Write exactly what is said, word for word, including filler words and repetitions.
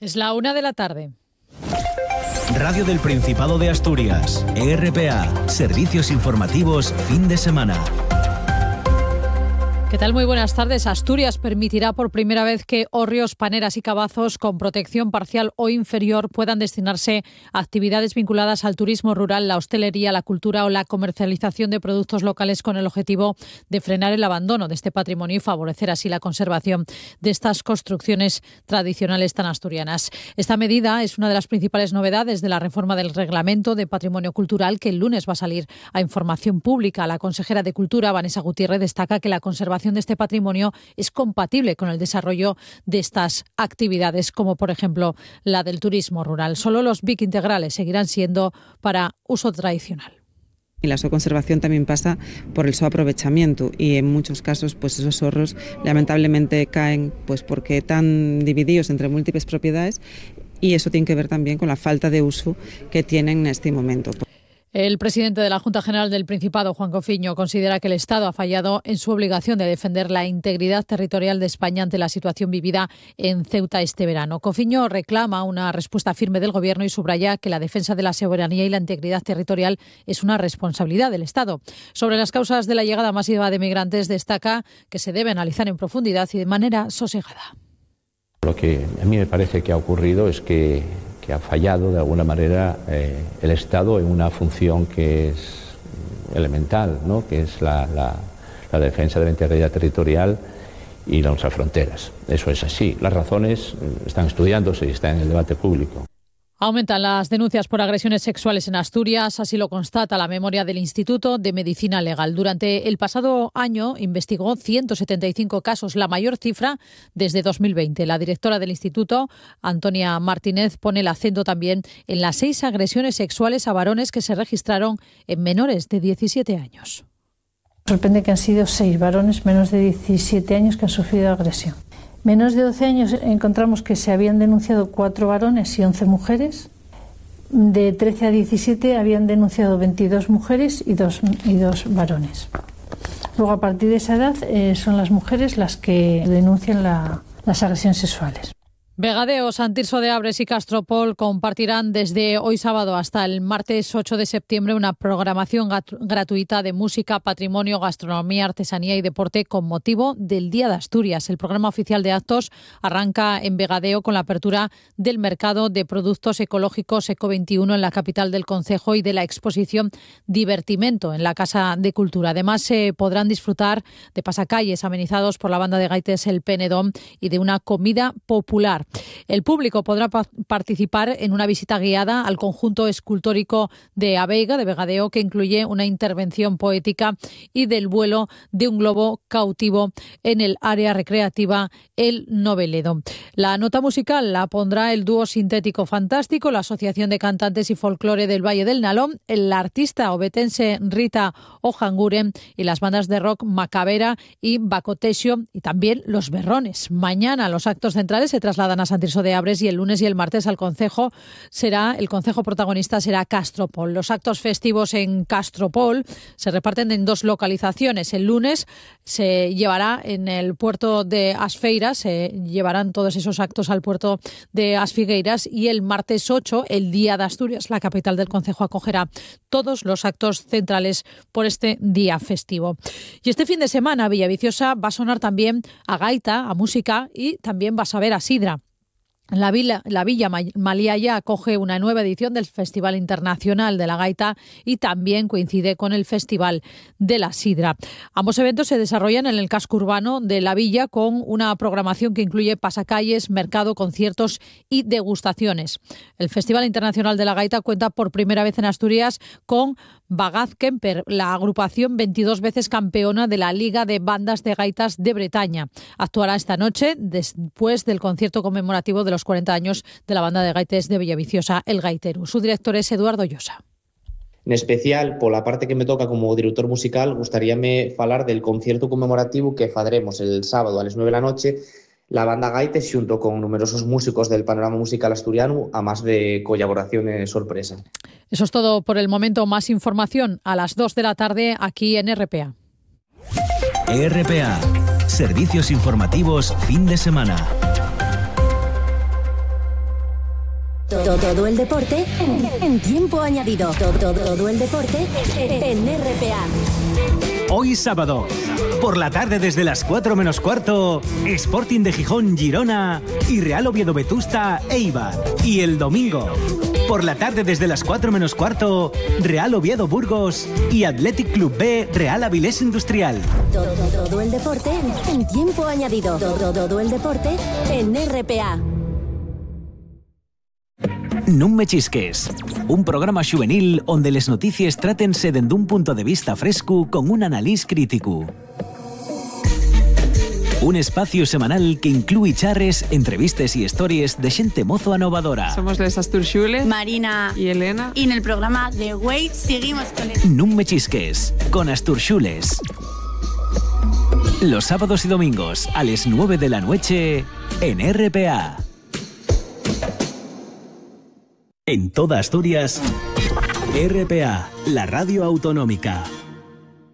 Es la una de la tarde. Radio del Principado de Asturias, E R P A, Servicios Informativos, fin de semana. ¿Qué tal? Muy buenas tardes. Asturias permitirá por primera vez que hórreos, paneras y cabazos con protección parcial o inferior puedan destinarse a actividades vinculadas al turismo rural, la hostelería, la cultura o la comercialización de productos locales con el objetivo de frenar el abandono de este patrimonio y favorecer así la conservación de estas construcciones tradicionales tan asturianas. Esta medida es una de las principales novedades de la reforma del Reglamento de Patrimonio Cultural que el lunes va a salir a información pública. La consejera de Cultura, Vanessa Gutiérrez, destaca que la conservación de este patrimonio es compatible con el desarrollo de estas actividades, como por ejemplo la del turismo rural. Solo los B I C integrales seguirán siendo para uso tradicional. Y la conservación también pasa por el aprovechamiento y en muchos casos pues esos ahorros lamentablemente caen pues porque están divididos entre múltiples propiedades y eso tiene que ver también con la falta de uso que tienen en este momento. El presidente de la Junta General del Principado, Juan Cofiño, considera que el Estado ha fallado en su obligación de defender la integridad territorial de España ante la situación vivida en Ceuta este verano. Cofiño reclama una respuesta firme del Gobierno y subraya que la defensa de la soberanía y la integridad territorial es una responsabilidad del Estado. Sobre las causas de la llegada masiva de migrantes, destaca que se debe analizar en profundidad y de manera sosegada. Lo que a mí me parece que ha ocurrido es que que ha fallado de alguna manera eh, el Estado en una función que es elemental, ¿no? Que es la, la, la defensa de la integridad territorial y nuestras fronteras. Eso es así. Las razones están estudiándose y están en el debate público. Aumentan las denuncias por agresiones sexuales en Asturias, así lo constata la memoria del Instituto de Medicina Legal. Durante el pasado año investigó ciento setenta y cinco casos, la mayor cifra desde dos mil veinte. La directora del instituto, Antonia Martínez, pone el acento también en las seis agresiones sexuales a varones que se registraron en menores de diecisiete años. Sorprende que han sido seis varones menos de diecisiete años que han sufrido agresión. Menos de doce años encontramos que se habían denunciado cuatro varones y once mujeres. De trece a diecisiete habían denunciado veintidós mujeres y dos, y dos varones. Luego, a partir de esa edad, eh, son las mujeres las que denuncian la, las agresiones sexuales. Vegadeo, Sant Tirso de Abres y Castropol compartirán desde hoy sábado hasta el martes ocho de septiembre una programación gat- gratuita de música, patrimonio, gastronomía, artesanía y deporte con motivo del Día de Asturias. El programa oficial de actos arranca en Vegadeo con la apertura del mercado de productos ecológicos Eco veintiuno en la capital del concejo y de la exposición Divertimento en la Casa de Cultura. Además, se eh, podrán disfrutar de pasacalles amenizados por la banda de gaites El Penedón y de una comida popular. El público podrá pa- participar en una visita guiada al conjunto escultórico de Abeiga, de Vegadeo, que incluye una intervención poética y del vuelo de un globo cautivo en el área recreativa El Noveledo. La nota musical la pondrá el dúo sintético fantástico, la Asociación de Cantantes y Folclore del Valle del Nalón, el artista obetense Rita Ojanguren y las bandas de rock Macabera y Bacotesio y también Los Berrones. Mañana los actos centrales se trasladan a Sant Tirso de Abres y el lunes y el martes al concejo será el concejo protagonista será Castropol. Los actos festivos en Castropol se reparten en dos localizaciones. El lunes se llevará en el puerto de Asfeiras, se llevarán todos esos actos al puerto de Asfigueiras y el martes ocho, el Día de Asturias, la capital del concejo acogerá todos los actos centrales por este día festivo. Y este fin de semana Villaviciosa va a sonar también a gaita, a música y también vas a ver a sidra. La Villa, la Villa Maliaya acoge una nueva edición del Festival Internacional de la Gaita y también coincide con el Festival de la Sidra. Ambos eventos se desarrollan en el casco urbano de la Villa con una programación que incluye pasacalles, mercado, conciertos y degustaciones. El Festival Internacional de la Gaita cuenta por primera vez en Asturias con Bagaz Kemper, la agrupación veintidós veces campeona de la Liga de Bandas de Gaitas de Bretaña. Actuará esta noche después del concierto conmemorativo de los cuarenta años de la banda de gaites de Villaviciosa, El Gaiteru. Su director es Eduardo Llosa. En especial, pola parte que me toca como director musical, gustaríame falar del concierto conmemorativo que faremos el sábado a las nueve de la noche la banda Gaites xunto con numerosos músicos del panorama musical asturiano, a más de colaboraciones sorpresa. Eso es todo por el momento. Más información a las dos de la tarde aquí en R P A. R P A, Servicios Informativos, fin de semana. Todo, todo el deporte en tiempo añadido. Todo, todo, todo el deporte en R P A. Hoy sábado, por la tarde desde las cuatro menos cuarto, Sporting de Gijón, Girona y Real Oviedo Vetusta, Eibar. Y el domingo, por la tarde desde las cuatro menos cuarto, Real Oviedo Burgos y Athletic Club B, Real Avilés Industrial. Todo, todo, todo el deporte en tiempo añadido. Todo, todo, todo el deporte en R P A. Non me xisques, un programa juvenil onde les notícies traten-se des d'un punt de vista fresco con un analís crítico. Un espacio semanal que incluye charres, entrevistas y historias de gente mozo anovadora. Somos les Asturxules, Marina y Elena. Y en el programa de Way seguimos con el... Non me xisques, con Asturxules. Los sábados y domingos a las nueve de la noche en R P A. En toda Asturias, R P A, la radio autonómica.